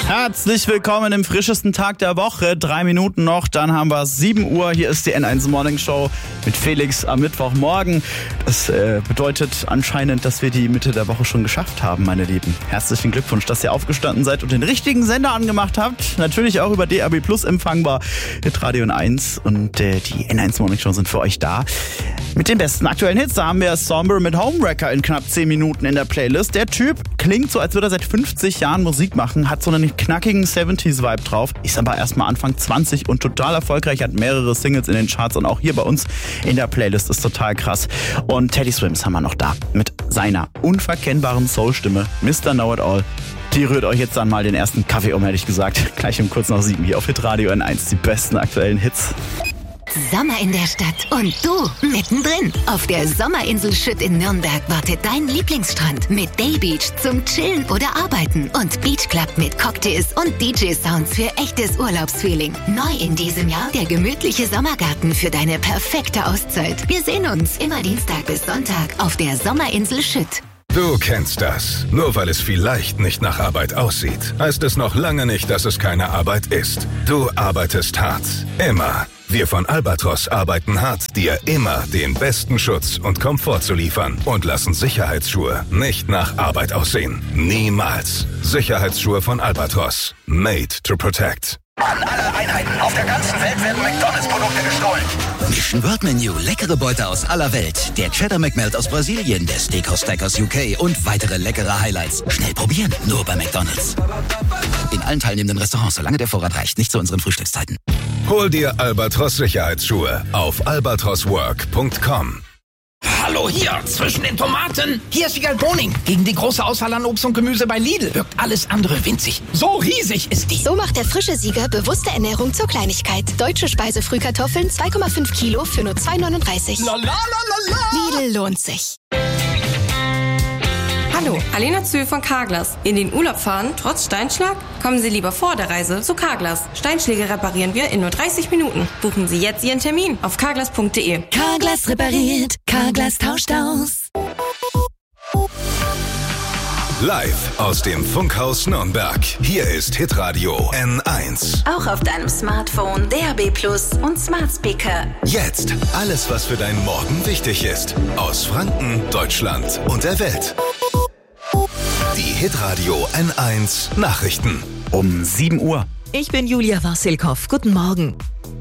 Herzlich willkommen im frischesten Tag der Woche. 3 Minuten noch, dann haben wir 7 Uhr. Hier ist die N1 Morning Show mit Felix am Mittwochmorgen. Das bedeutet anscheinend, dass wir die Mitte der Woche schon geschafft haben, meine Lieben. Herzlichen Glückwunsch, dass ihr aufgestanden seid und den richtigen Sender angemacht habt. Natürlich auch über DAB Plus empfangbar mit Radio N1. Und die N1 Morning Show sind für euch da. Mit den besten aktuellen Hits, da haben wir Somber mit Homewrecker in knapp 10 Minuten in der Playlist. Der Typ klingt so, als würde er seit 50 Jahren Musik machen, hat so einen knackigen 70s-Vibe drauf, ist aber erstmal Anfang 20 und total erfolgreich, hat mehrere Singles in den Charts und auch hier bei uns in der Playlist ist total krass. Und Teddy Swims haben wir noch da mit seiner unverkennbaren Soul-Stimme, Mr. Know-It-All. Die rührt euch jetzt dann mal den ersten Kaffee um, hätte ich gesagt. Gleich um kurz nach 7 hier auf Hitradio N1, die besten aktuellen Hits. Sommer in der Stadt und du mittendrin. Auf der Sommerinsel Schütt in Nürnberg wartet dein Lieblingsstrand mit Daybeach zum Chillen oder Arbeiten und Beachclub mit Cocktails und DJ-Sounds für echtes Urlaubsfeeling. Neu in diesem Jahr der gemütliche Sommergarten für deine perfekte Auszeit. Wir sehen uns immer Dienstag bis Sonntag auf der Sommerinsel Schütt. Du kennst das. Nur weil es vielleicht nicht nach Arbeit aussieht, heißt es noch lange nicht, dass es keine Arbeit ist. Du arbeitest hart. Immer. Wir von Albatros arbeiten hart, dir immer den besten Schutz und Komfort zu liefern und lassen Sicherheitsschuhe nicht nach Arbeit aussehen. Niemals. Sicherheitsschuhe von Albatros. Made to protect. An alle Einheiten auf der ganzen Welt werden McDonalds-Produkte gestohlen. Mission World Menu, leckere Beute aus aller Welt. Der Cheddar McMelt aus Brasilien, der Steakhouse Stack aus UK und weitere leckere Highlights. Schnell probieren, nur bei McDonalds. In allen teilnehmenden Restaurants, solange der Vorrat reicht, nicht zu unseren Frühstückszeiten. Hol dir Albatros Sicherheitsschuhe auf albatroswork.com. Hallo hier, zwischen den Tomaten. Hier ist Wiegald Boning. Gegen die große Auswahl an Obst und Gemüse bei Lidl wirkt alles andere winzig. So riesig ist die. So macht der frische Sieger bewusste Ernährung zur Kleinigkeit. Deutsche Speisefrühkartoffeln 2,5 Kilo für nur 2,39. Lidl lohnt sich. Hallo, Alena Zühl von Carglass. In den Urlaub fahren, trotz Steinschlag? Kommen Sie lieber vor der Reise zu Carglass. Steinschläge reparieren wir in nur 30 Minuten. Buchen Sie jetzt Ihren Termin auf carglass.de. Carglass repariert, Carglass tauscht aus. Live aus dem Funkhaus Nürnberg. Hier ist Hitradio N1. Auch auf deinem Smartphone, DAB Plus und Smart Speaker. Jetzt alles, was für deinen Morgen wichtig ist. Aus Franken, Deutschland und der Welt. Die Hitradio N1 Nachrichten. Um 7 Uhr. Ich bin Julia Wassilkow. Guten Morgen.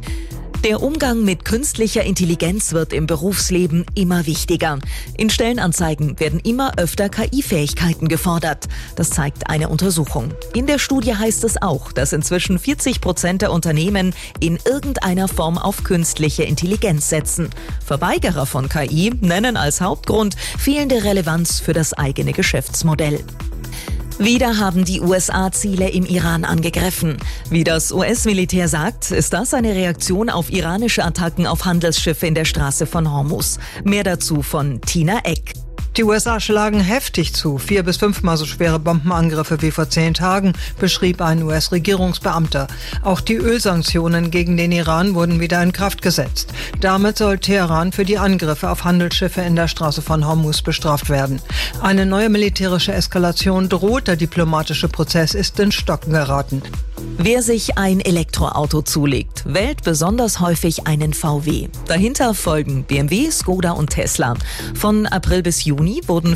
Der Umgang mit künstlicher Intelligenz wird im Berufsleben immer wichtiger. In Stellenanzeigen werden immer öfter KI-Fähigkeiten gefordert. Das zeigt eine Untersuchung. In der Studie heißt es auch, dass inzwischen 40% der Unternehmen in irgendeiner Form auf künstliche Intelligenz setzen. Verweigerer von KI nennen als Hauptgrund fehlende Relevanz für das eigene Geschäftsmodell. Wieder haben die USA Ziele im Iran angegriffen. Wie das US-Militär sagt, ist das eine Reaktion auf iranische Attacken auf Handelsschiffe in der Straße von Hormuz. Mehr dazu von Tina Eck. Die USA schlagen heftig zu. 4- bis 5-mal so schwere Bombenangriffe wie vor 10 Tagen, beschrieb ein US-Regierungsbeamter. Auch die Ölsanktionen gegen den Iran wurden wieder in Kraft gesetzt. Damit soll Teheran für die Angriffe auf Handelsschiffe in der Straße von Hormuz bestraft werden. Eine neue militärische Eskalation droht, der diplomatische Prozess ist in Stocken geraten. Wer sich ein Elektroauto zulegt, wählt besonders häufig einen VW. Dahinter folgen BMW, Skoda und Tesla. Von April bis Juni wurden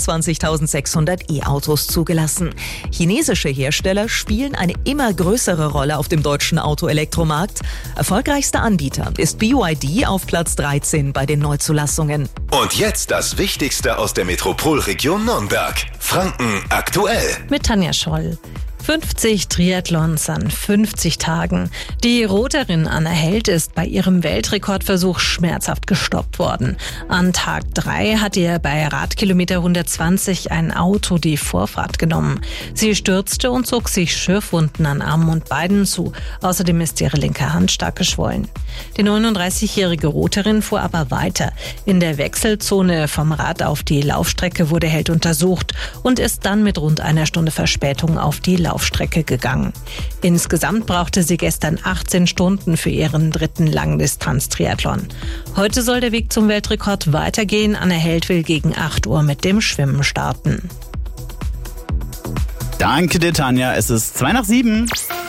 25.600 E-Autos zugelassen. Chinesische Hersteller spielen eine immer größere Rolle auf dem deutschen Autoelektromarkt. Erfolgreichster Anbieter ist BYD auf Platz 13 bei den Neuzulassungen. Und jetzt das Wichtigste aus der Metropolregion Nürnberg. Franken aktuell. Mit Tanja Scholl. 50 Triathlons an 50 Tagen. Die Roterin Anna Held ist bei ihrem Weltrekordversuch schmerzhaft gestoppt worden. An Tag 3 hat ihr bei Radkilometer 120 ein Auto die Vorfahrt genommen. Sie stürzte und zog sich Schürfwunden an Armen und Beinen zu. Außerdem ist ihre linke Hand stark geschwollen. Die 39-jährige Roterin fuhr aber weiter. In der Wechselzone vom Rad auf die Laufstrecke wurde Held untersucht und ist dann mit rund einer Stunde Verspätung auf die Laufstrecke gegangen. Insgesamt brauchte sie gestern 18 Stunden für ihren 3. Langdistanz-Triathlon. Heute soll der Weg zum Weltrekord weitergehen. Anna Held will gegen 8 Uhr mit dem Schwimmen starten. Danke dir, Tanja. Es ist 6:02.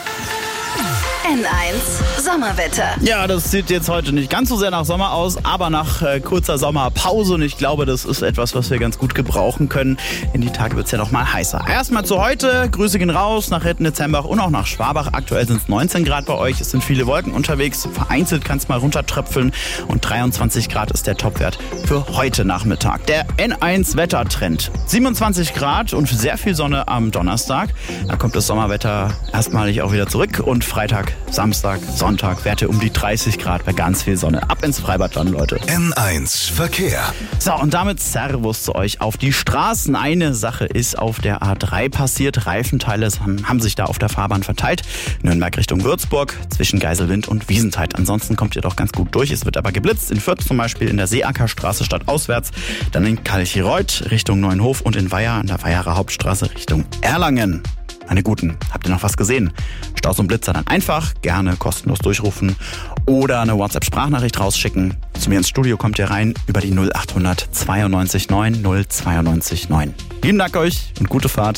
N1 Sommerwetter. Ja, das sieht jetzt heute nicht ganz so sehr nach Sommer aus, aber nach kurzer Sommerpause. Und ich glaube, das ist etwas, was wir ganz gut gebrauchen können. In die Tage wird es ja noch mal heißer. Erstmal zu heute. Grüße gehen raus nach Rettenitz-Hembach und auch nach Schwabach. Aktuell sind es 19 Grad bei euch. Es sind viele Wolken unterwegs. Vereinzelt kann es mal runtertröpfeln. Und 23 Grad ist der Topwert für heute Nachmittag. Der N1 Wettertrend. 27 Grad und sehr viel Sonne am Donnerstag. Da kommt das Sommerwetter erstmalig auch wieder zurück. Und Freitag, Samstag, Sonntag Werte um die 30 Grad bei ganz viel Sonne. Ab ins Freibad dann, Leute. N1 Verkehr. So, und damit Servus zu euch auf die Straßen. Eine Sache ist auf der A3 passiert. Reifenteile haben sich da auf der Fahrbahn verteilt. Nürnberg Richtung Würzburg, zwischen Geiselwind und Wiesentheit. Ansonsten kommt ihr doch ganz gut durch. Es wird aber geblitzt. In Fürth zum Beispiel in der Seeackerstraße stadtauswärts. Dann in Kalchireuth Richtung Neuenhof und in Weiher an der Weiherer Hauptstraße Richtung Erlangen. Meine Guten, habt ihr noch was gesehen? Staus und Blitzer dann einfach gerne kostenlos durchrufen oder eine WhatsApp-Sprachnachricht rausschicken. Zu mir ins Studio kommt ihr rein über die 0800 92 9 092 9. Vielen Dank euch und gute Fahrt.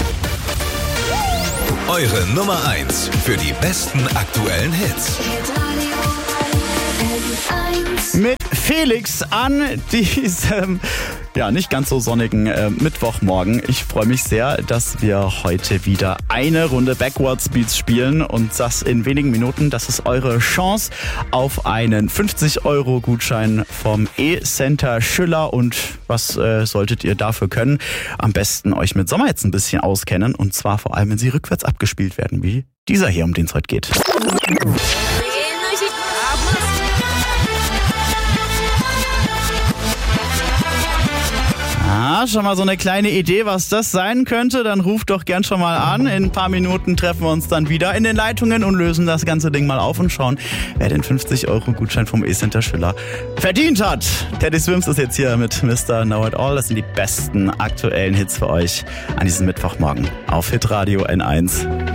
Eure Nummer 1 für die besten aktuellen Hits. Mit Felix an diesem nicht ganz so sonnigen Mittwochmorgen. Ich freue mich sehr, dass wir heute wieder eine Runde Backwards Beats spielen und das in wenigen Minuten. Das ist eure Chance auf einen 50-Euro-Gutschein vom E-Center Schüller. Und was solltet ihr dafür können? Am besten euch mit Sommerhits ein bisschen auskennen und zwar vor allem, wenn sie rückwärts abgespielt werden, wie dieser hier, um den es heute geht. Schon mal so eine kleine Idee, was das sein könnte? Dann ruft doch gern schon mal an. In ein paar Minuten treffen wir uns dann wieder in den Leitungen und lösen das ganze Ding mal auf und schauen, wer den 50-Euro-Gutschein vom E-Center Schüller verdient hat. Teddy Swims ist jetzt hier mit Mr. Know It All. Das sind die besten aktuellen Hits für euch an diesem Mittwochmorgen auf Hitradio N1.